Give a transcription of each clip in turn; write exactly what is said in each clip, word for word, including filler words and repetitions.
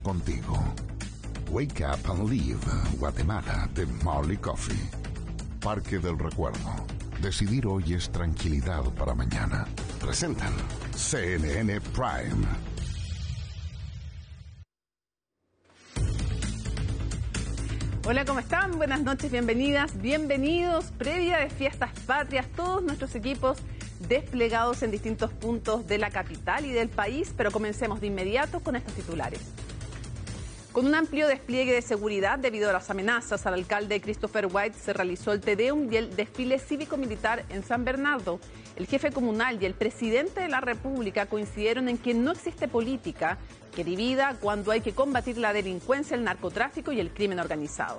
Contigo. Wake Up and Live, Guatemala, de Molly Coffee. Parque del Recuerdo. Decidir hoy es tranquilidad para mañana. Presentan C N N Prime. Hola, ¿cómo están? Buenas noches, bienvenidas, bienvenidos. Previa de Fiestas Patrias, todos nuestros equipos desplegados en distintos puntos de la capital y del país, pero comencemos de inmediato con estos titulares. Con un amplio despliegue de seguridad debido a las amenazas al alcalde Christopher White, se realizó el Te Deum y el desfile cívico-militar en San Bernardo. El jefe comunal y el presidente de la República coincidieron en que no existe política que divida cuando hay que combatir la delincuencia, el narcotráfico y el crimen organizado.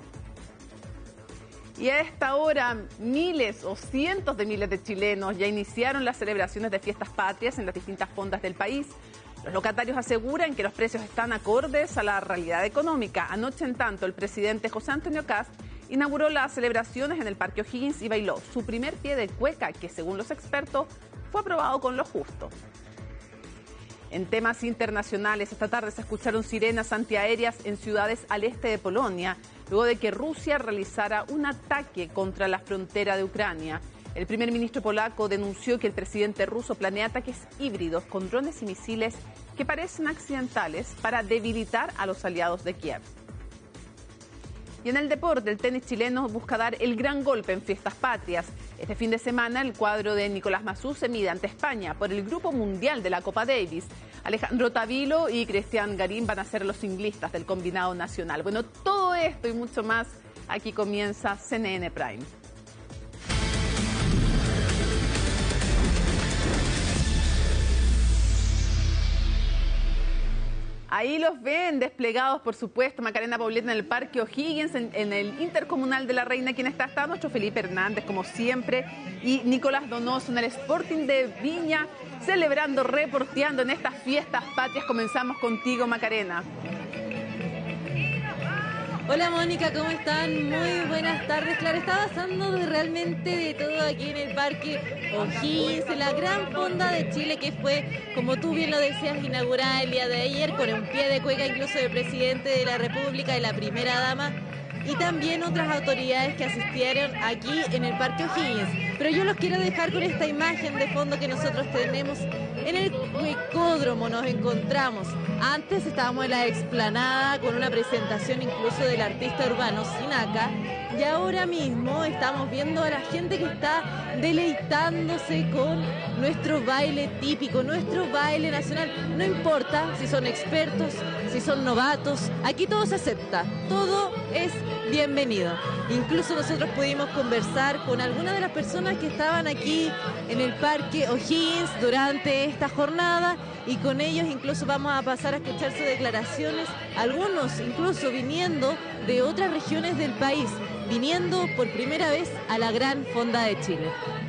Y a esta hora, miles o cientos de miles de chilenos ya iniciaron las celebraciones de Fiestas Patrias en las distintas fondas del país. Los locatarios aseguran que los precios están acordes a la realidad económica. Anoche, en tanto, el presidente José Antonio Kast inauguró las celebraciones en el Parque O'Higgins y bailó su primer pie de cueca, que según los expertos fue aprobado con lo justo. En temas internacionales, esta tarde se escucharon sirenas antiaéreas en ciudades al este de Polonia, luego de que Rusia realizara un ataque contra la frontera de Ucrania. El primer ministro polaco denunció que el presidente ruso planea ataques híbridos con drones y misiles que parecen accidentales para debilitar a los aliados de Kiev. Y en el deporte, el tenis chileno busca dar el gran golpe en Fiestas Patrias. Este fin de semana, el cuadro de Nicolás Massú se mide ante España por el Grupo Mundial de la Copa Davis. Alejandro Tavilo y Cristian Garín van a ser los singlistas del combinado nacional. Bueno, todo esto y mucho más, aquí comienza C N N Prime. Ahí los ven desplegados, por supuesto, Macarena Poblete en el Parque O'Higgins, en, en el Intercomunal de la Reina. Quien está, está nuestro Felipe Hernández, como siempre, y Nicolás Donoso en el Sporting de Viña, celebrando, reporteando en estas Fiestas Patrias. Comenzamos contigo, Macarena. Hola Mónica, ¿cómo están? Muy buenas tardes. Claro, está pasando de realmente de todo aquí en el Parque O'Higgins, en la gran fonda de Chile, que fue, como tú bien lo decías, inaugurada el día de ayer con un pie de cueca incluso del presidente de la República y la primera dama, y también otras autoridades que asistieron aquí en el Parque O'Higgins. Pero yo los quiero dejar con esta imagen de fondo que nosotros tenemos en el Cuecódromo. Nos encontramos. Antes estábamos en la explanada con una presentación incluso del artista urbano Sinaka, y ahora mismo estamos viendo a la gente que está deleitándose con nuestro baile típico, nuestro baile nacional. No importa si son expertos, si son novatos, aquí todo se acepta, todo es bienvenido. Incluso nosotros pudimos conversar con algunas de las personas que estaban aquí en el Parque O'Higgins durante esta jornada, y con ellos incluso vamos a pasar a escuchar sus declaraciones, algunos incluso viniendo de otras regiones del país, viniendo por primera vez a la gran fonda de Chile.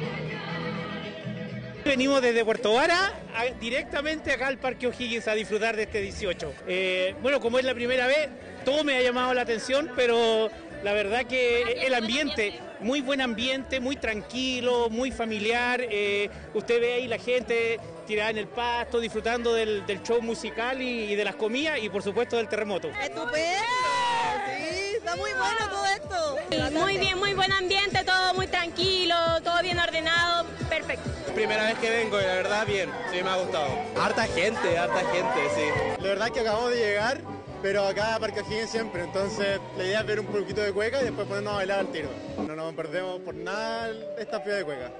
Venimos desde Puerto Vara a, directamente acá al Parque O'Higgins a disfrutar de este dieciocho. Eh, bueno, como es la primera vez, todo me ha llamado la atención, pero la verdad que el ambiente, muy buen ambiente, muy tranquilo, muy familiar. Eh, usted ve ahí la gente tirada en el pasto, disfrutando del, del show musical y, y de las comidas y por supuesto del terremoto. ¡Estupendo! Sí, está muy bueno todo esto. Sí, muy bien, muy buen ambiente, todo muy tranquilo, todo bien ordenado, perfecto. Primera vez que vengo y la verdad bien, sí me ha gustado. Harta gente, harta gente, sí. La verdad es que acabamos de llegar, pero acá a Parque O'Higgins siempre, entonces la idea es ver un poquito de cueca y después ponernos a bailar al tiro. No nos perdemos por nada esta fiesta de cueca.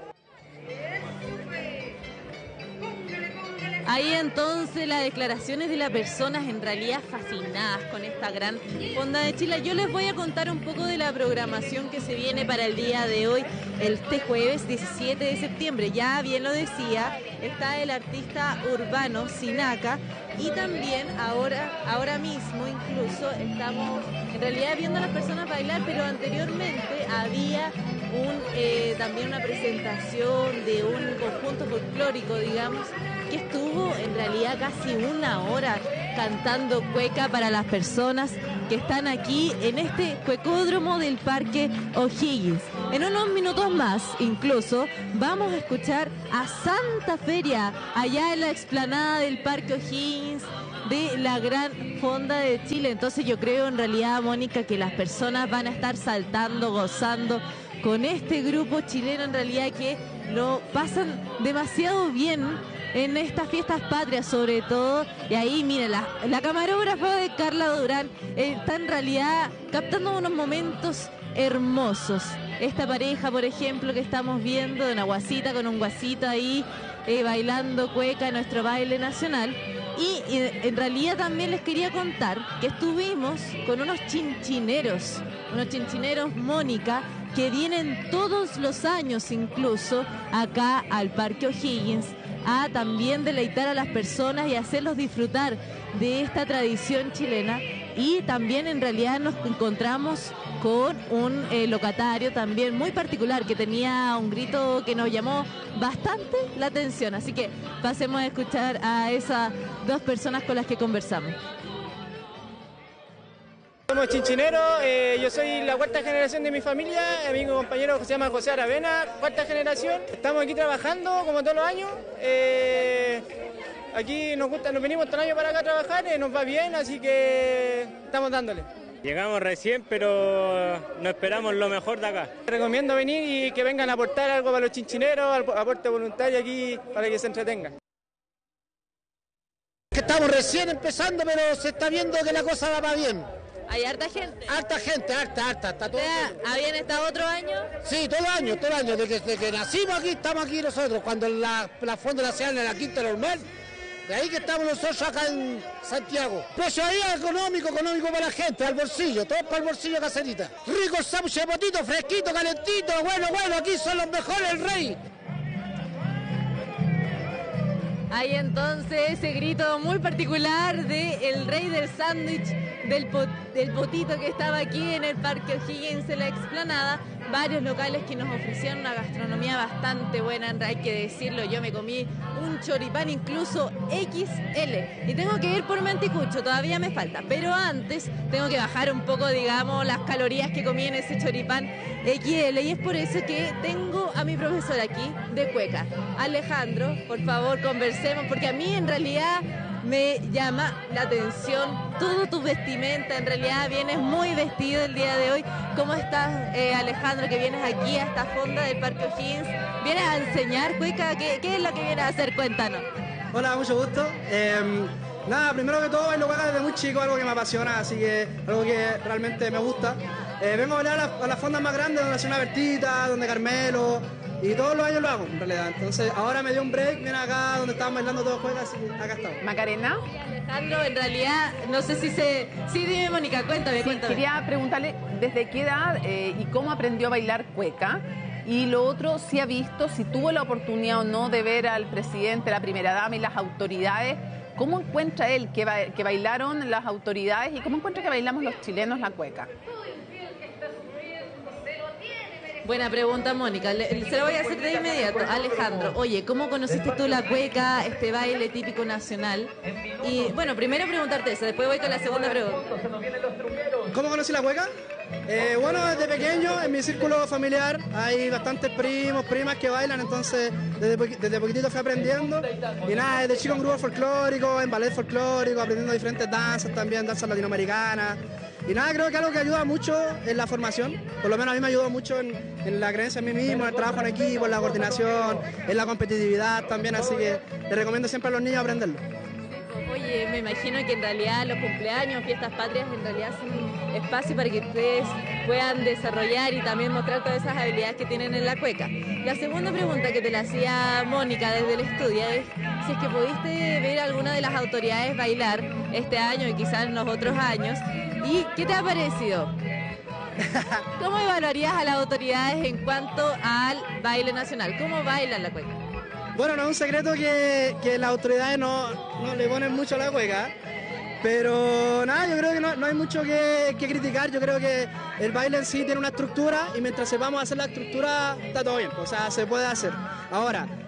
Ahí entonces las declaraciones de las personas en realidad fascinadas con esta gran fonda de Chile. Yo les voy a contar un poco de la programación que se viene para el día de hoy, este jueves diecisiete de septiembre. Ya bien lo decía, está el artista urbano Sinaka, y también ahora, ahora mismo incluso estamos en realidad viendo a las personas bailar, pero anteriormente había un, eh, también una presentación de un conjunto folclórico, digamos, que estuvo en realidad casi una hora cantando cueca para las personas que están aquí en este cuecódromo del Parque O'Higgins. En unos minutos más, incluso, vamos a escuchar a Santa Feria allá en la explanada del Parque O'Higgins, de la gran fonda de Chile. Entonces yo creo en realidad, Mónica, que las personas van a estar saltando, gozando con este grupo chileno en realidad que lo pasan demasiado bien en estas fiestas patrias sobre todo. Y ahí, mira, la, la camarógrafa de Carla Durán eh, está en realidad captando unos momentos hermosos. Esta pareja, por ejemplo, que estamos viendo, de una guasita con un guasito ahí, eh, bailando cueca, nuestro baile nacional. Y, y en realidad también les quería contar que estuvimos con unos chinchineros, unos chinchineros, Mónica, que vienen todos los años incluso acá al Parque O'Higgins a también deleitar a las personas y hacerlos disfrutar de esta tradición chilena. Y también en realidad nos encontramos con un eh, locatario también muy particular que tenía un grito que nos llamó bastante la atención. Así que pasemos a escuchar a esas dos personas con las que conversamos. Somos chinchineros, eh, yo soy la cuarta generación de mi familia, mi compañero se llama José Aravena, cuarta generación. Estamos aquí trabajando como todos los años. Eh, aquí nos gusta, nos venimos todo el año para acá a trabajar, eh, nos va bien, así que estamos dándole. Llegamos recién, pero no esperamos lo mejor de acá. Recomiendo venir y que vengan a aportar algo para los chinchineros, aporte voluntario aquí para que se entretengan. Estamos recién empezando, pero se está viendo que la cosa va para bien. ¿Hay harta gente? Harta gente, harta, harta. Está todo ¿Habían estado otro año? Sí, todo el año, todo el año. Desde que, desde que nacimos aquí, estamos aquí nosotros. Cuando la, la fonda la hacían en la Quinta Normal, de ahí que estamos nosotros acá en Santiago. Precio ahí económico, económico para la gente, al bolsillo, todo para el bolsillo caserita. Rico el sándwich de potito, fresquito, calentito, bueno, bueno, aquí son los mejores, el rey. Hay entonces ese grito muy particular de el rey del sándwich, del, pot, del potito que estaba aquí en el Parque O'Higgins, en la explanada. Varios locales que nos ofrecían una gastronomía bastante buena, hay que decirlo. Yo me comí un choripán incluso equis ele y tengo que ir por mi anticucho, todavía me falta, pero antes tengo que bajar un poco, digamos, las calorías que comí en ese choripán equis ele, y es por eso que tengo a mi profesor aquí de cueca, Alejandro. Por favor, conversemos, porque a mí en realidad me llama la atención todo tu vestimenta. En realidad vienes muy vestido el día de hoy. ¿Cómo estás, eh, Alejandro, que vienes aquí a esta fonda del Parque O'Higgins? ¿Vienes a enseñar cueca? ¿Qué, qué es lo que vienes a hacer? Cuéntanos. Hola, mucho gusto. Eh, nada, primero que todo bailo cueca desde muy chico, algo que me apasiona, así que algo que realmente me gusta. Eh, vengo a bailar a, la, a las fondas más grandes, donde hace una Bertita, donde Carmelo, y todos los años lo hago, en realidad. Entonces, ahora me dio un break, viene acá, donde estaban bailando todos juegas, así que acá estamos. Macarena. Alejandro, en realidad, no sé si se... Sí, dime, Mónica, cuéntame, sí, cuéntame. Quería preguntarle desde qué edad eh, y cómo aprendió a bailar cueca. Y lo otro, si ha visto, si tuvo la oportunidad o no de ver al presidente, la primera dama y las autoridades. ¿Cómo encuentra él que, ba que bailaron las autoridades y cómo encuentra que bailamos los chilenos la cueca? Buena pregunta, Mónica. Le, se la voy a hacer de inmediato. Alejandro, oye, ¿cómo conociste tú la cueca, este baile típico nacional? Y bueno, primero preguntarte eso, después voy con la segunda pregunta. ¿Cómo conocí la cueca? Eh, bueno, desde pequeño, en mi círculo familiar, hay bastantes primos, primas que bailan, entonces desde, po desde poquitito fui aprendiendo. Y nada, desde chico en grupos folclóricos, en ballet folclórico, aprendiendo diferentes danzas también, danzas latinoamericanas. Y nada, creo que algo que ayuda mucho es la formación. Por lo menos a mí me ayudó mucho en, en la creencia en mí mismo, en el trabajo en equipo, en la coordinación, en la competitividad también. Así que les recomiendo siempre a los niños aprenderlo. Oye, me imagino que en realidad los cumpleaños, fiestas patrias, en realidad son espacio para que ustedes puedan desarrollar y también mostrar todas esas habilidades que tienen en la cueca. La segunda pregunta que te la hacía Mónica desde el estudio es si es que pudiste ver a alguna de las autoridades bailar este año y quizás en los otros años. ¿Y qué te ha parecido? ¿Cómo evaluarías a las autoridades en cuanto al baile nacional? ¿Cómo bailan la cueca? Bueno, no es un secreto que, que las autoridades no, no le ponen mucho a la cueca, pero nada, yo creo que no, no hay mucho que, que criticar. Yo creo que el baile en sí tiene una estructura y mientras sepamos hacer la estructura está todo bien, o sea, se puede hacer. Ahora,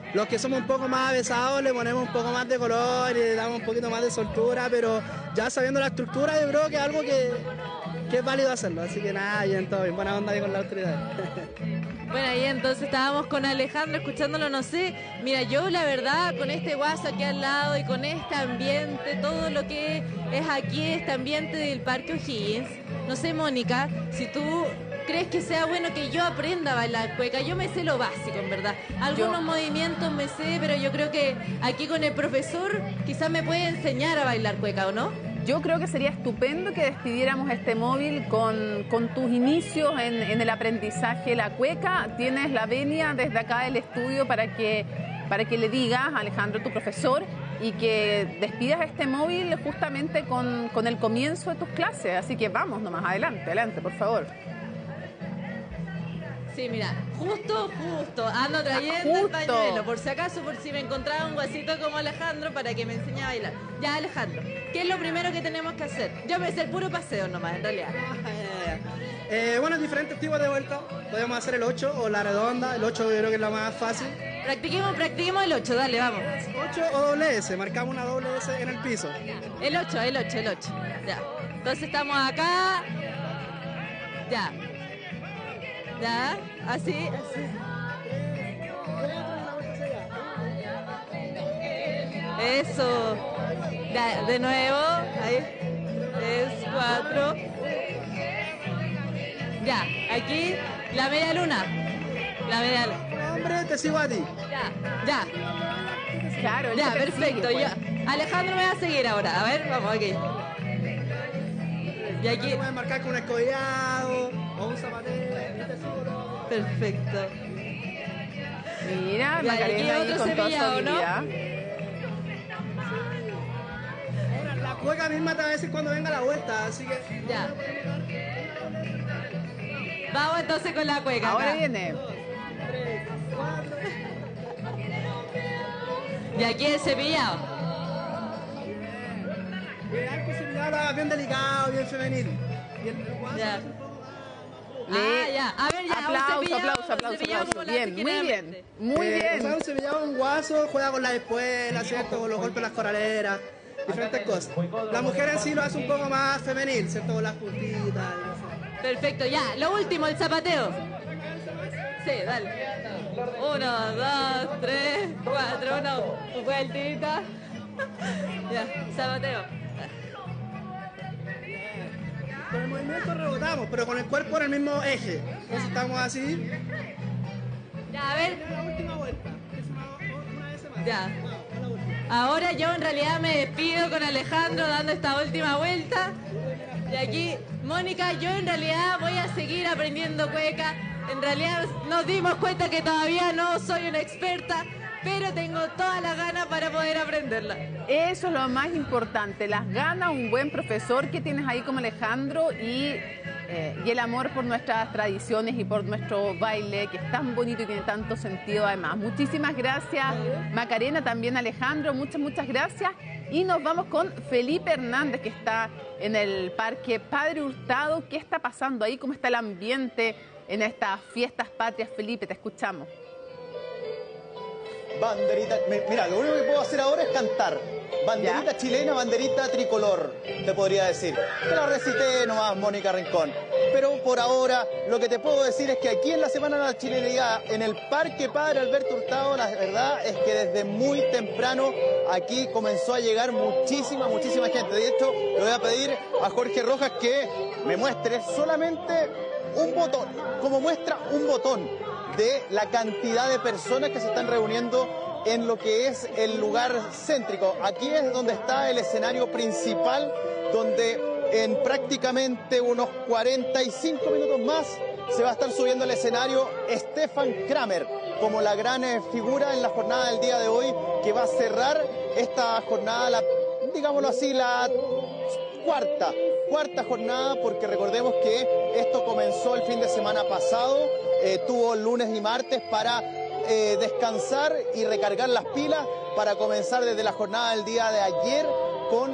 los que somos un poco más avesados le ponemos un poco más de color y le damos un poquito más de soltura, pero ya sabiendo la estructura yo creo que es algo que, que es válido hacerlo, así que nada, bien, todo bien, buena onda ahí con la autoridad. Bueno, ahí entonces estábamos con Alejandro escuchándolo, no sé, mira, yo la verdad con este guaso aquí al lado y con este ambiente, todo lo que es aquí, este ambiente del Parque O'Higgins, no sé, Mónica, si tú crees que sea bueno que yo aprenda a bailar cueca, yo me sé lo básico, en verdad, algunos yo... movimientos me sé, pero yo creo que aquí con el profesor quizás me puede enseñar a bailar cueca, ¿o no? Yo creo que sería estupendo que despidiéramos este móvil con, con tus inicios en, en el aprendizaje de la cueca. Tienes la venia desde acá del estudio para que, para que le digas a Alejandro, tu profesor, y que despidas este móvil justamente con, con el comienzo de tus clases. Así que vamos nomás, adelante, adelante, por favor. Sí, mira, justo, justo, ando trayendo justo. el pañuelo, por si acaso, por si me encontraba un guasito como Alejandro para que me enseñe a bailar. Ya, Alejandro, ¿qué es lo primero que tenemos que hacer? Yo me sé el puro paseo nomás, en realidad. Eh, bueno, diferentes tipos de vueltas. Podemos hacer el ocho o la redonda. El ocho yo creo que es la más fácil. Practiquemos, practiquemos el ocho, dale, vamos. ocho o doble S, marcamos una doble S en el piso. El ocho, el ocho, el ocho. Ya. Entonces estamos acá. Ya. Ya, así, así. Eso. Ya, de nuevo. Ahí. Tres, cuatro. Ya, aquí la media luna. La media luna. Hombre, te sigo a ti. Ya, ya. Claro, ya, perfecto. Pues. Ya. Alejandro me va a seguir ahora. A ver, vamos aquí. Y aquí. Puedes marcar con un escollado o un zapatero. Perfecto. Mira, Macarena ahí con toda su habilidad. Ahora, la cueca misma te va a decir cuando venga la vuelta, así que... Ya. Vamos entonces con la cueca. Ahora acá. viene. Y aquí el cepillado. El cepillado bien delicado, bien femenil. Ya. Ah, ya. A ver, ya. Aplauso, un cepillado, aplauso, aplauso, un aplauso. Bien, muy bien. Muy eh, bien. O sea, un cepillado, un guaso, juega con la espuela, ¿cierto? Con los golpes de las corraleras, diferentes cosas. La mujer en sí lo hace un poco más femenil, ¿cierto? Con las puntitas. Perfecto, ya. Lo último, el zapateo. Sí, dale. Uno, dos, tres, cuatro, uno. Vueltita. Ya, zapateo. Con el movimiento rebotamos, pero con el cuerpo en el mismo eje. Entonces estamos así. Ya, a ver. La última vuelta. Es una, una vez más. Ya. Ahora yo en realidad me despido con Alejandro dando esta última vuelta. Y aquí, Mónica, yo en realidad voy a seguir aprendiendo cueca. En realidad nos dimos cuenta que todavía no soy una experta, pero tengo todas las ganas para poder aprenderla. Eso es lo más importante, las ganas, un buen profesor que tienes ahí como Alejandro y, eh, y el amor por nuestras tradiciones y por nuestro baile, que es tan bonito y tiene tanto sentido además. Muchísimas gracias, Macarena, también Alejandro, muchas, muchas gracias. Y nos vamos con Felipe Hernández, que está en el Parque Padre Hurtado. ¿Qué está pasando ahí? ¿Cómo está el ambiente en estas fiestas patrias? Felipe, te escuchamos. Banderita, mira, lo único que puedo hacer ahora es cantar. Banderita ¿Ya? chilena, banderita tricolor, te podría decir. Te la recité nomás, Mónica Rincón. Pero por ahora, lo que te puedo decir es que aquí en la Semana de la Chilenidad, en el Parque Padre Alberto Hurtado, la verdad es que desde muy temprano aquí comenzó a llegar muchísima, muchísima gente. De hecho, le voy a pedir a Jorge Rojas que me muestre solamente un botón, como muestra un botón de la cantidad de personas que se están reuniendo en lo que es el lugar céntrico. Aquí es donde está el escenario principal, donde en prácticamente unos cuarenta y cinco minutos más se va a estar subiendo al escenario Stefan Kramer, como la gran figura en la jornada del día de hoy, que va a cerrar esta jornada, la, digámoslo así, la cuarta, cuarta jornada, porque recordemos que esto comenzó el fin de semana pasado, eh, tuvo lunes y martes para eh, descansar y recargar las pilas para comenzar desde la jornada del día de ayer con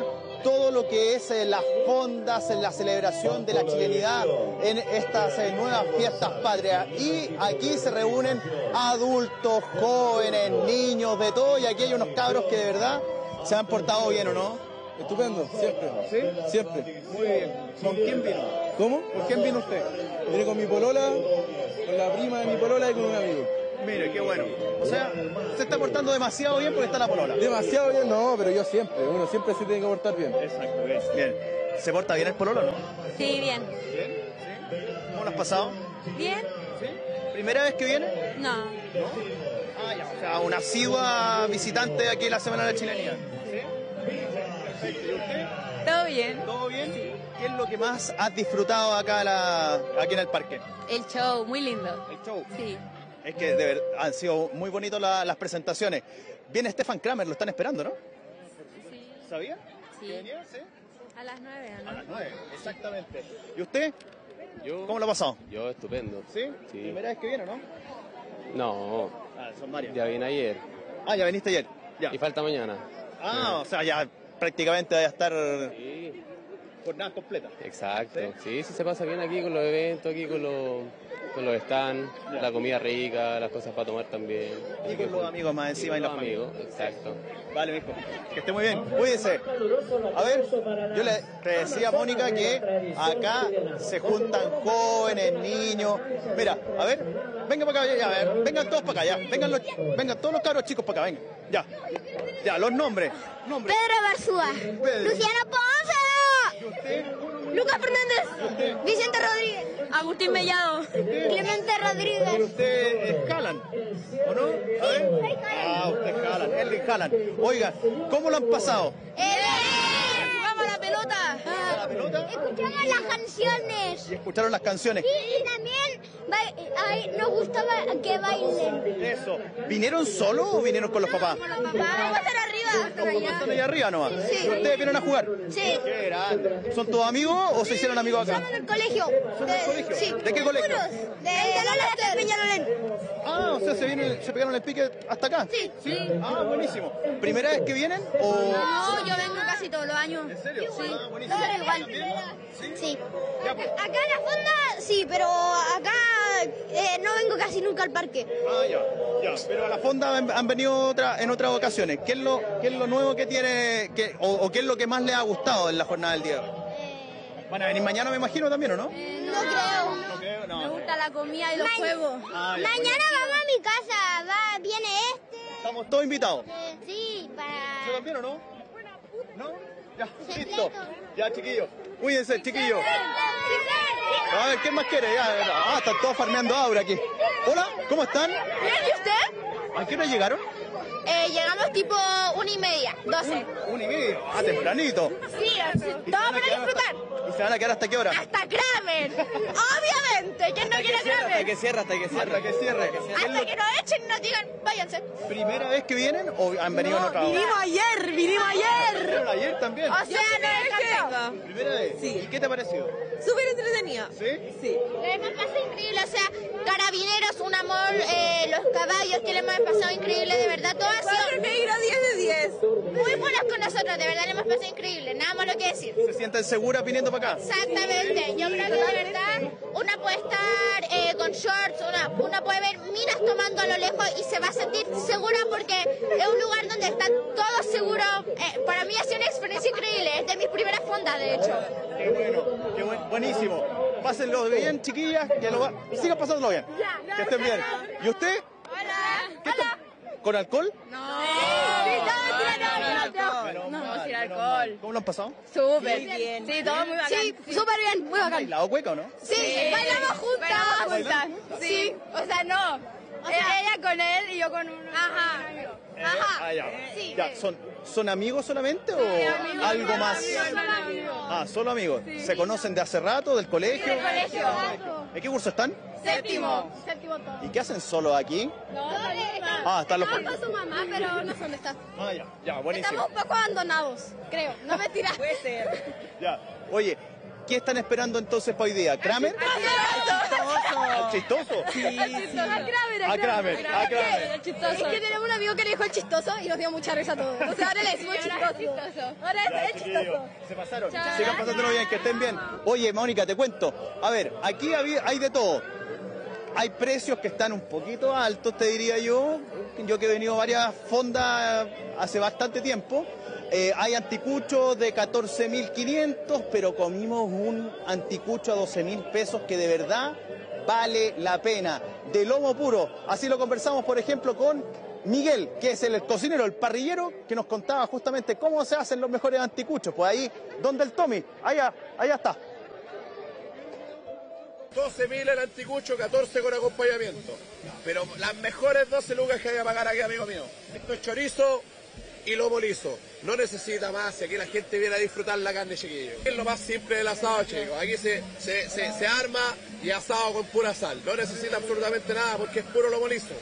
todo lo que es eh, las fondas, en la celebración de la chilenidad en estas eh, nuevas fiestas patrias. Y aquí se reúnen adultos, jóvenes, niños, de todo, y aquí hay unos cabros que de verdad se han portado bien, ¿o no? Estupendo, siempre. ¿Sí? Siempre. Muy bien. ¿Con quién vino? ¿Cómo? ¿Con quién vino usted? Vine con mi polola, con la prima de mi polola y con un amigo. Mire, qué bueno. O sea, se está portando demasiado bien porque está la polola. Demasiado bien, no, pero yo siempre. Uno siempre se tiene que portar bien. Exacto, bien. Bien. ¿Se porta bien el pololo, no? Sí, bien. ¿Bien? ¿Sí? ¿Cómo lo has pasado? ¿Bien? ¿Sí? ¿Primera vez que viene? No. ¿No? Ah, ya. O sea, una asidua visitante aquí en la Semana de la Chilenidad. ¿Sí? Perfecto. ¿Y usted? ¿Todo bien? ¿Todo bien? Sí. ¿Qué es lo que más has disfrutado acá la, aquí en el parque? El show, muy lindo. ¿El show? Sí. Es que de ver, han sido muy bonitas la, las presentaciones. Viene Stefan Kramer, lo están esperando, ¿no? Sí. ¿Sabía? Sí. ¿Que venía? Sí. A las nueve, ¿no? A las nueve, exactamente. ¿Y usted? Yo, ¿Cómo lo ha pasado? Yo estupendo. ¿Sí? Sí. ¿Primera vez que viene, no? No, Ah, son varias. ya vine ayer Ah, ya viniste ayer. Ya. y falta mañana. Ah, o sea, ya prácticamente vaya a estar Sí, jornada completa. exacto. Sí, sí se pasa bien aquí con los eventos, aquí con los, con los stands, la comida rica, las cosas para tomar también. Y con los amigos más encima y los la familia. amigos, exacto. Vale, mijo. Que esté muy bien. Cuídese. A ver, yo le, le decía a Mónica que acá se juntan jóvenes, niños. Mira, a ver, venga para acá, ya, a ver, vengan todos para acá, ya. Vengan, los, vengan todos los cabros chicos para acá, vengan. Ya, ya, los nombres. nombres. Pedro Barzúa, Pedro. Luciano ¿Y Ponce, usted? Lucas Fernández, Vicente Rodríguez, Agustín Mellado. Clemente ¿Y Rodríguez. usted es Haaland? ¿O no? A ver. soy Haaland. Ah, usted es Haaland, Erling Haaland. Oiga, ¿cómo lo han pasado? Eh, ¡Jugamos la pelota! ¿A la pelota? escuchamos las canciones. ¿Y escucharon las canciones? Y, y también ba- ay, nos gustaba que bailen. Eso. ¿Vinieron solos o vinieron con los papás? Vamos a estar arriba. ¿Están allá arriba nomás? Sí. ¿Y ustedes vienen a jugar? Sí. Qué grande. ¿Son todos amigos o se hicieron amigos acá? Estamos en el colegio. ¿Son del colegio? Sí. ¿De qué colegio? Puros. De Lola de Peñalolén. Ah, o sea, se, vienen, se pegaron el pique hasta acá. Sí. ¿Sí? Ah, buenísimo. ¿Primera vez que vienen o...? No, yo vengo casi todos los años. ¿En serio? Sí. Ah, buenísimo. Todos igual. ¿También? ¿Sí? Sí. Ya, pues. Acá en la fonda sí, pero acá eh, no vengo casi nunca al parque. Ah, ya, ya. Pero a la fonda han, han venido otra, en otras ocasiones. ¿Qué es lo, qué es lo nuevo que tiene, que, o, o qué es lo que más les ha gustado en la jornada del día? Eh, Van a venir mañana, me imagino, también, ¿o no? no creo. No creo, no. Me gusta la comida y los Ma- juegos. Ah, ya, Mañana vamos a mi casa. Va, viene este. ¿Estamos todos invitados? Eh, sí, ¿Yo para. también o no? ¿No? Ya, Sí, listo. pleito. Ya, chiquillos. Cuídense, chiquillos. A ver, ¿quién más quiere? Ya, ah, están todos farmeando aura aquí. Hola, ¿cómo están? ¿Bien y usted? ¿A qué hora llegaron? Eh, llegamos tipo una y media, doce. Una y media. Ah, tempranito. Sí, todo para disfrutar. ¿Y se van a quedar hasta qué hora? Hasta Kramer. Obviamente. ¿Quién no quiere Hasta Kramer? que cierre, hasta que cierre. Hasta que cierre. ¿Qué es Hasta lo- que nos echen y nos digan, váyanse. ¿Primera vez que vienen o han venido en otra hora? ayer, vinimos ayer. ¿Vinieron ayer también? O sea, no descansamos. ¿Primera vez? Sí. ¿Y qué te ha parecido? Súper entretenido. ¿Sí? Sí. Lo hemos pasado increíble, o sea, Carabineros, un amor, eh, los caballos que le hemos pasado increíble, de verdad, todo ha sido negro, diez de diez. muy buenos con nosotros, de verdad le hemos pasado increíble, nada más lo que decir. ¿Se sienten seguras viniendo para acá? Exactamente, yo creo que de verdad una puede estar eh, con shorts, una, una puede ver minas tomando a lo lejos y se va a sentir segura porque es un lugar donde está todo seguro. Eh, para mí ha sido una experiencia increíble, es de mis primeras fondas de hecho. Qué bueno, qué buen- buenísimo. Pásenlo bien, chiquillas, que lo va... sigan pasándolo bien. Que estén bien. ¿Y usted? Hola. ¿Qué está- ¿Con alcohol? No. Sí, todo tirando. Menos No vamos a mal, ir menos alcohol. mal. ¿Cómo lo han pasado? Súper bien. Sí, todo muy bacán. Sí, súper bien, muy ¿Han bacán. bailado cueca o no? Sí, bailamos juntas. Bailamos juntas. Sí. O sea, no. O sea, ella con él y yo con uno. Ajá. Eh, Ajá. ah, ya. Sí. Ya, ¿son, ¿Son amigos solamente o algo más? Ah, solo amigos. ¿Se conocen de hace rato, del colegio? Del colegio. ¿En qué curso están? Séptimo. ¿Y qué hacen solo aquí? Ah, están los... Con su mamá, pero no sé dónde está. Ah, ya, ya, buenísimo. Estamos un poco abandonados, creo. No me tiras. Puede ser. Ya, oye, ¿Qué están esperando entonces para hoy día? ¿Kramer? ¿El chistoso? Sí, sí. A Kramer, A Kramer, a Kramer. El chistoso. Es que tenemos un amigo que le dijo el chistoso y nos dio mucha risa a todos. Entonces ahora le decimos chistoso. Ahora es el chistoso. Se pasaron. Sigan pasándolo bien, que estén bien. Oye, Mónica, te cuento. A ver, aquí hay de todo. Hay precios que están un poquito altos, te diría yo. Yo que he venido a varias fondas hace bastante tiempo. Eh, hay anticuchos de catorce mil quinientos, pero comimos un anticucho a doce mil pesos que de verdad vale la pena. De lomo puro. Así lo conversamos, por ejemplo, con Miguel, que es el cocinero, el parrillero, que nos contaba justamente cómo se hacen los mejores anticuchos. Pues ahí, donde el Tommy, allá, allá está. doce mil el anticucho, catorce con acompañamiento. Pero las mejores doce lucas que hay que pagar aquí, amigo mío. Esto es chorizo y lomo liso. No necesita más, y aquí la gente viene a disfrutar la carne, chiquillo. Es lo más simple del asado, chicos. Aquí se, se, se, se arma y asado con pura sal. No necesita absolutamente nada porque es puro lomo liso.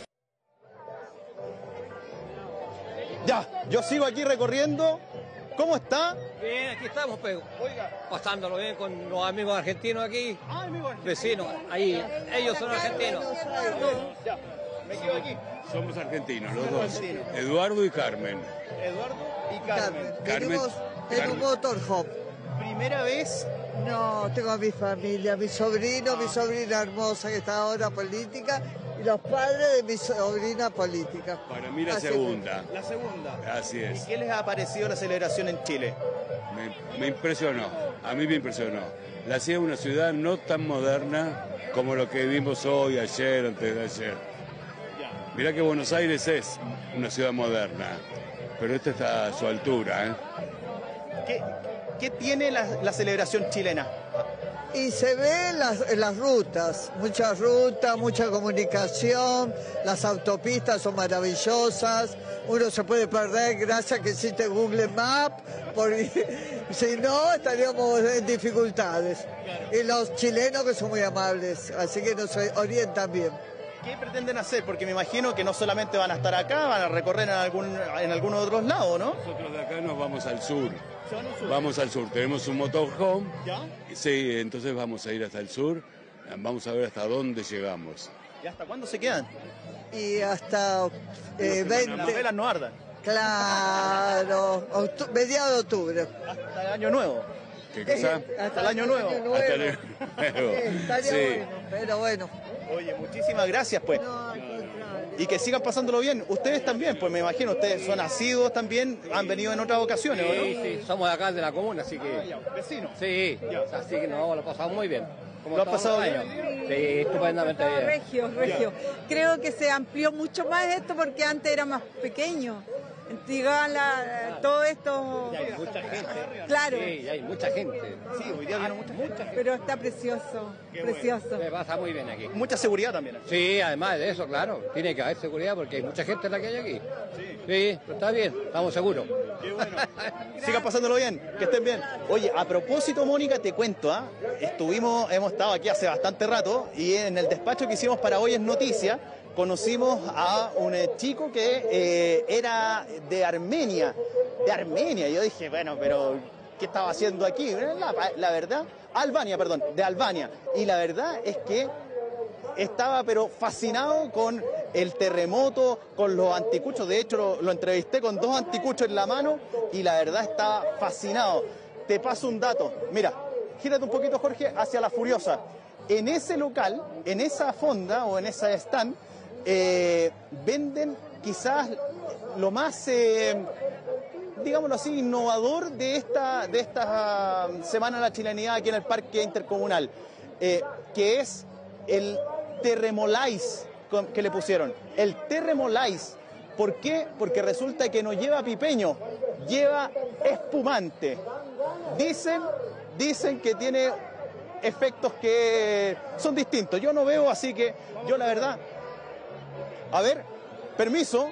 Ya, yo sigo aquí recorriendo. ¿Cómo está? Bien, aquí estamos, pues, pasándolo bien con los amigos argentinos aquí. Ah, amigos argentinos. Vecinos, ahí, ellos son argentinos. Ya, me quedo aquí. Somos argentinos, los dos. Eduardo y Carmen. Eduardo y Carmen. Carmen. Venimos en un motorhome. ¿Primera vez? No, tengo a mi familia, mi sobrino, mi sobrina hermosa que está ahora política y los padres de mi sobrina política. Para mí la Así segunda. La segunda. Así es. ¿Y qué les ha parecido la celebración en Chile? Me, me impresionó, a mí me impresionó. La hacía una ciudad no tan moderna como lo que vimos hoy, ayer, antes de ayer. Mirá que Buenos Aires es una ciudad moderna, pero esta está a su altura, ¿eh? ¿Qué, qué tiene la, la celebración chilena? Y se ve en las, en las rutas, muchas rutas, mucha comunicación, las autopistas son maravillosas, uno se puede perder gracias a que existe Google Maps, porque si no estaríamos en dificultades. Y los chilenos que son muy amables, así que nos orientan bien. ¿Qué pretenden hacer? Porque me imagino que no solamente van a estar acá, van a recorrer en algún en algunos otros lados, ¿no? Nosotros de acá nos vamos al sur. ¿Se van al sur? Vamos al sur, tenemos un motorhome. ¿Ya? Sí, entonces vamos a ir hasta el sur, vamos a ver hasta dónde llegamos. ¿Y hasta cuándo se quedan? Y hasta eh, veinte... Las velas no ardan. Claro, octu- mediados de octubre. Hasta el año nuevo. ¿Qué cosa? Hasta el año nuevo. Hasta el año nuevo. Estaría Sí. bueno, pero bueno. Oye, muchísimas gracias, pues. No, al contrario. Y que sigan pasándolo bien. Ustedes también, pues me imagino, ustedes son nacidos también, han venido en otras ocasiones, ¿o no? Sí, sí, somos de acá de la comuna, así que... ¿Vecinos? Sí, así que no, lo pasamos muy bien. Como ¿Lo has todos pasado los bien? años. Sí, estupendamente bien. Regio, regio. Creo que se amplió mucho más esto porque antes era más pequeño. Llegaban la, todo esto. Ya hay mucha gente. Claro. Sí, ya hay mucha gente. Sí, hoy día vino mucha gente. Pero está precioso, Qué precioso. Se pasa muy bien aquí. Mucha seguridad también. Sí, además de eso, claro. Tiene que haber seguridad porque hay mucha gente en la que hay aquí. Sí, pero está bien, estamos seguros. Qué bueno. Sigan pasándolo bien, que estén bien. Oye, a propósito, Mónica, te cuento, ¿ah? Estuvimos, hemos estado aquí hace bastante rato y en el despacho que hicimos para Hoy es Noticia, conocimos a un eh, chico que eh, era de Armenia, de Armenia. Yo dije, bueno, pero ¿qué estaba haciendo aquí? La, la verdad, Albania, perdón, de Albania. Y la verdad es que estaba pero fascinado con el terremoto, con los anticuchos. De hecho, lo, lo entrevisté con dos anticuchos en la mano y la verdad estaba fascinado. Te paso un dato. Mira, gírate un poquito, Jorge, hacia la Furiosa. En ese local, en esa fonda o en esa stand, eh, venden quizás lo más, eh, digámoslo así, innovador de esta, de esta uh, Semana de la Chilenidad aquí en el Parque Intercomunal, eh, que es el Terremolais que le pusieron. El Terremolais. ¿Por qué? Porque resulta que no lleva pipeño, lleva espumante. Dicen, dicen que tiene efectos que son distintos. Yo no veo, así que yo la verdad... A ver, permiso.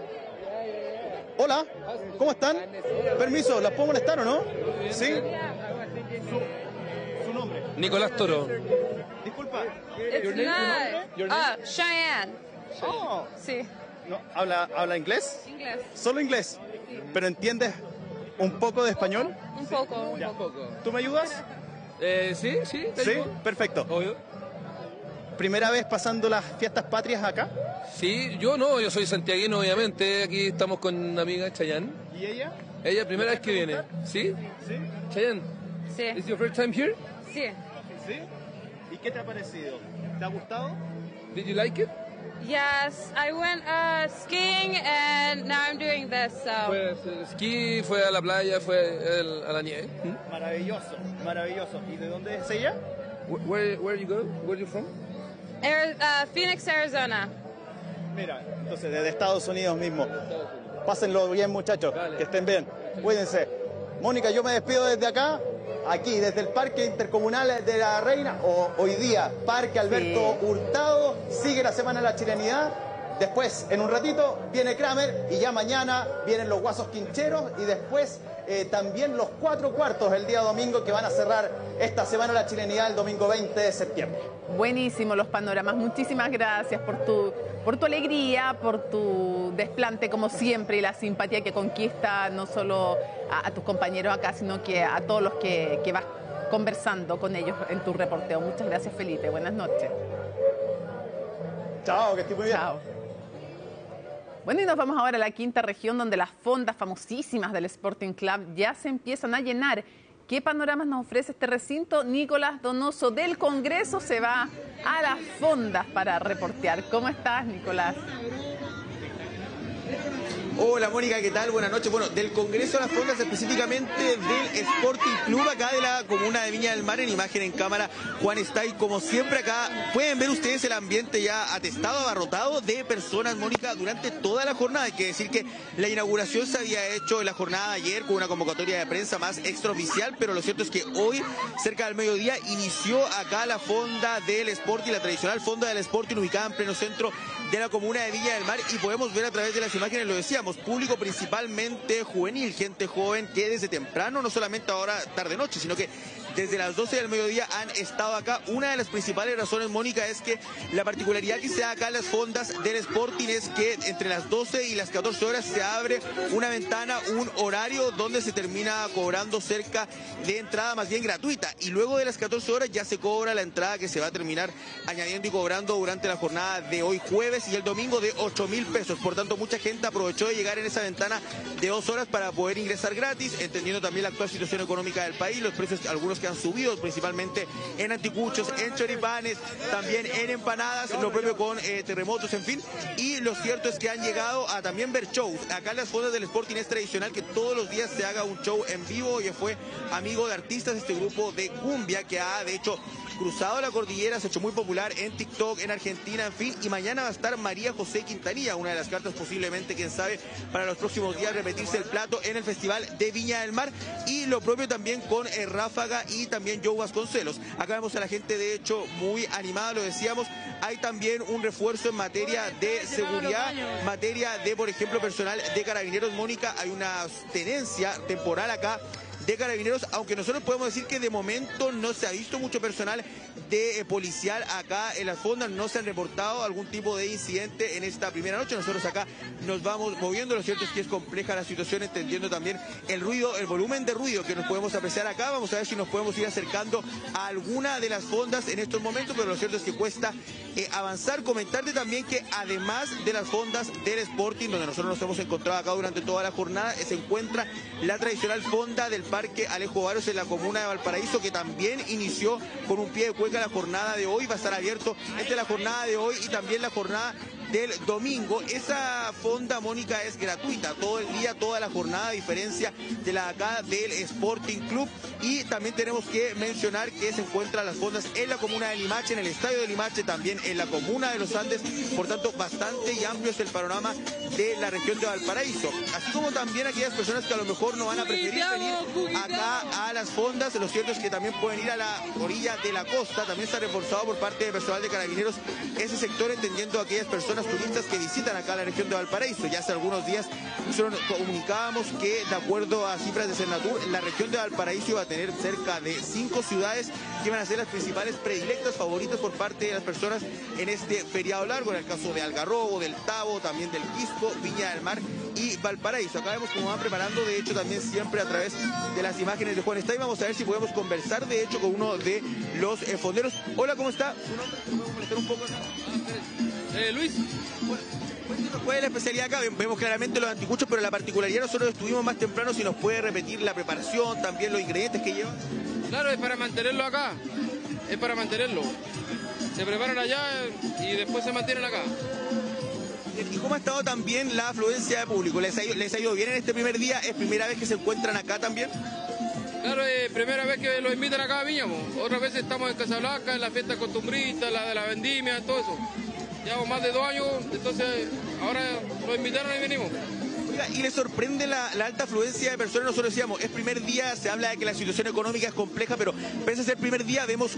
Hola, ¿cómo están? Permiso, ¿las puedo molestar o no? ¿Sí? Su, su nombre. Nicolás Toro. Disculpa. It's Your name, not. tu nombre? Your name? Ah, Cheyenne. Oh. Sí. No, ¿habla, ¿Habla inglés? Inglés. ¿Solo inglés? ¿Pero entiendes un poco de español? Un poco, un Ya. poco. ¿Tú me ayudas? Eh, sí, sí. ¿Sí? Perfecto. Obvio. ¿Primera vez pasando las fiestas patrias acá? Sí, yo no, yo soy santiaguino, obviamente. Aquí estamos con una amiga, Chayanne. ¿Y ella? Ella, primera vez que viene. ¿Sí? ¿Sí? Chayanne. Sí. ¿Is your first time here? Sí. ¿Sí? ¿Y qué te ha parecido? ¿Te ha gustado? Did you like it? Yes, I went uh, skiing and now I'm doing this. So. Fue al esquí, fue a la playa, fue el, a la nieve. ¿Mm? Maravilloso, maravilloso. ¿Y de dónde es ella? Where, where you go? Where you from? Ari- uh, Phoenix, Arizona. Mira, entonces desde Estados Unidos mismo. Pásenlo bien, muchachos, que estén bien. Cuídense. Mónica, yo me despido desde acá, aquí, desde el Parque Intercomunal de la Reina, o hoy día, Parque Alberto sí. Hurtado. Sigue la Semana de la Chilenidad. Después, en un ratito, viene Kramer y ya mañana vienen los Guasos Quincheros y después eh, también los Cuatro Cuartos el día domingo que van a cerrar esta Semana de la Chilenidad el domingo veinte de septiembre. Buenísimo los panoramas. Muchísimas gracias por tu, por tu alegría, por tu desplante como siempre y la simpatía que conquista no solo a, a tus compañeros acá, sino que a todos los que, que vas conversando con ellos en tu reporteo. Muchas gracias, Felipe. Buenas noches. Chao, que estés muy bien. Chao. Bueno, y nos vamos ahora a la quinta región, donde las fondas famosísimas del Sporting Club ya se empiezan a llenar. ¿Qué panoramas nos ofrece este recinto? Nicolás Donoso del Congreso se va a las fondas para reportear. ¿Cómo estás, Nicolás? Hola Mónica, ¿qué tal? Buenas noches. Bueno, del Congreso a las fondas, específicamente del Sporting Club, acá de la comuna de Viña del Mar, en imagen en cámara, Juan está y como siempre acá pueden ver ustedes el ambiente ya atestado, abarrotado de personas, Mónica, durante toda la jornada. Hay que decir que la inauguración se había hecho en la jornada de ayer con una convocatoria de prensa más extraoficial, pero lo cierto es que hoy, cerca del mediodía, inició acá la fonda del Sporting, la tradicional fonda del Sporting ubicada en pleno centro de la comuna de Viña del Mar, y podemos ver a través de las imágenes, lo decíamos, público principalmente juvenil, gente joven que desde temprano, no solamente ahora tarde-noche, sino que desde las doce del mediodía han estado acá. Una de las principales razones, Mónica, es que la particularidad que se da acá en las fondas del Sporting es que entre las doce y las catorce horas se abre una ventana, un horario donde se termina cobrando cerca de entrada más bien gratuita, y luego de las catorce horas ya se cobra la entrada que se va a terminar añadiendo y cobrando durante la jornada de hoy jueves y el domingo de ocho mil pesos. Por tanto, mucha gente aprovechó de llegar en esa ventana de dos horas para poder ingresar gratis, entendiendo también la actual situación económica del país, los precios, algunos que han subido, principalmente en anticuchos, en choripanes, también en empanadas, lo propio con eh, terremotos, en fin. Y lo cierto es que han llegado a también ver shows. Acá en las fondas del Sporting es tradicional que todos los días se haga un show en vivo, y fue amigo de artistas este grupo de cumbia que ha, de hecho, cruzado la cordillera, se ha hecho muy popular en TikTok, en Argentina, en fin, y mañana va a estar María José Quintanilla, una de las cartas posiblemente, quién sabe, para los próximos días repetirse el plato en el Festival de Viña del Mar, y lo propio también con eh, Ráfaga y también Joe Vasconcelos. Acá vemos a la gente, de hecho, muy animada, lo decíamos. Hay también un refuerzo en materia de seguridad, materia de, por ejemplo, personal de Carabineros. Mónica, hay una tenencia temporal acá de Carabineros, aunque nosotros podemos decir que de momento no se ha visto mucho personal de eh, policial acá en las fondas, no se han reportado algún tipo de incidente en esta primera noche. Nosotros acá nos vamos moviendo, lo cierto es que es compleja la situación, entendiendo también el ruido, el volumen de ruido que nos podemos apreciar acá. Vamos a ver si nos podemos ir acercando a alguna de las fondas en estos momentos, pero lo cierto es que cuesta eh, avanzar. Comentarte también que además de las fondas del Sporting, donde nosotros nos hemos encontrado acá durante toda la jornada, se encuentra la tradicional fonda del Parque Alejo Varos en la comuna de Valparaíso, que también inició con un pie de cueca la jornada de hoy. Va a estar abierto entre la jornada de hoy y también la jornada del domingo. Esa fonda, Mónica, es gratuita todo el día, toda la jornada, a diferencia de la acá del Sporting Club. Y también tenemos que mencionar que se encuentran las fondas en la comuna de Limache, en el estadio de Limache, también en la comuna de Los Andes. Por tanto, bastante y amplio es el panorama de la región de Valparaíso. Así como también aquellas personas que a lo mejor no van a preferir venir acá a las fondas, lo cierto es que también pueden ir a la orilla de la costa. También está reforzado por parte del personal de Carabineros ese sector, entendiendo a aquellas personas personas turistas que visitan acá la región de Valparaíso. Ya hace algunos días nosotros comunicábamos que, de acuerdo a cifras de Cernatur, la región de Valparaíso iba a tener cerca de cinco ciudades que van a ser las principales predilectas, favoritas por parte de las personas en este feriado largo, en el caso de Algarrobo, del Tabo, también del Quisco, Viña del Mar y Valparaíso. Acá vemos cómo van preparando, de hecho, también siempre a través de las imágenes de Juan Estay. Vamos a ver si podemos conversar, de hecho, con uno de los eh, fonderos. Hola, ¿cómo está? ¿Su nombre? ¿Podemos molestar un poco? Eh, Luis. Bueno, cuéntenos cuál es la especialidad acá. Vemos claramente los anticuchos, pero la particularidad, nosotros estuvimos más temprano, si nos puede repetir la preparación, también los ingredientes que llevan. Claro, es para mantenerlo acá. Es para mantenerlo. Se preparan allá y después se mantienen acá. ¿Y cómo ha estado también la afluencia de público? ¿Les ha, ido, ¿Les ha ido bien en este primer día? ¿Es primera vez que se encuentran acá también? Claro, es primera vez que los invitan acá a Viña. Otras veces estamos en Casablanca, en la fiesta costumbrista, la de la vendimia, todo eso. Llevamos más de dos años, entonces ahora nos invitaron y venimos. Oiga, ¿y le sorprende la, la alta afluencia de personas? Nosotros decíamos, es primer día, se habla de que la situación económica es compleja, pero pese a ser primer día, vemos